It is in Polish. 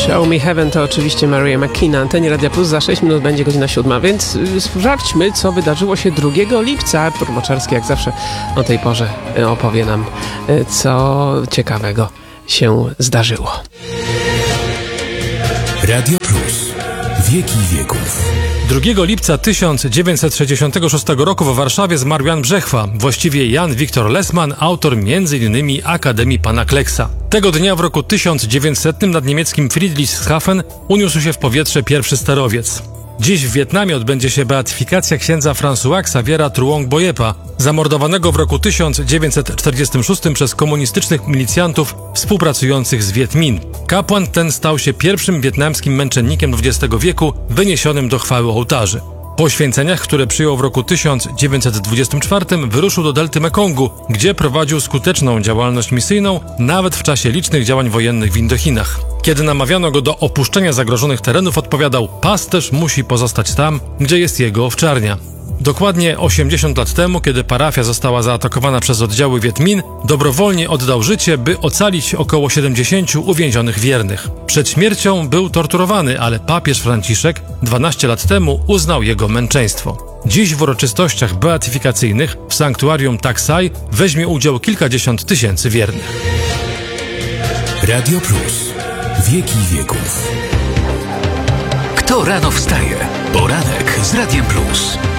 Show Me Heaven to oczywiście Maria McKee na antenie Radia Plus. Za 6 minut będzie godzina 7, więc sprawdźmy, co wydarzyło się 2 lipca. Artur Moczarski jak zawsze o tej porze opowie nam, co ciekawego się zdarzyło. Radio Plus. Wieki wieków. 2 lipca 1966 roku w Warszawie zmarł Jan Brzechwa, właściwie Jan Wiktor Lessmann, autor m.in. Akademii Pana Kleksa. Tego dnia w roku 1900 nad niemieckim Friedrichshafen uniósł się w powietrze pierwszy sterowiec. Dziś w Wietnamie odbędzie się beatyfikacja księdza François Xaviera Truong Boyepa, zamordowanego w roku 1946 przez komunistycznych milicjantów współpracujących z Viet Minh. Kapłan ten stał się pierwszym wietnamskim męczennikiem XX wieku wyniesionym do chwały ołtarzy. Po święceniach, które przyjął w roku 1924, wyruszył do delty Mekongu, gdzie prowadził skuteczną działalność misyjną nawet w czasie licznych działań wojennych w Indochinach. Kiedy namawiano go do opuszczenia zagrożonych terenów, odpowiadał: pasterz musi pozostać tam, gdzie jest jego owczarnia. Dokładnie 80 lat temu, kiedy parafia została zaatakowana przez oddziały Viet Minh, dobrowolnie oddał życie, by ocalić około 70 uwięzionych wiernych. Przed śmiercią był torturowany, ale papież Franciszek 12 lat temu uznał jego męczeństwo. Dziś w uroczystościach beatyfikacyjnych w sanktuarium Tak Sai weźmie udział kilkadziesiąt tysięcy wiernych. Radio Plus. Wieki wieków. Kto rano wstaje? Poranek z Radiem Plus.